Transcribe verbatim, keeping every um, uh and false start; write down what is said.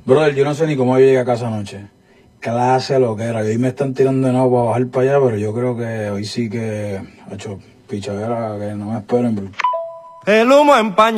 Brother, yo no sé ni cómo yo llegué a casa anoche. Clase lo que era. Y hoy me están tirando de nuevo para bajar para allá, pero yo creo que hoy sí que, ha hecho pichadera, que no me esperen, bro. El humo empaña.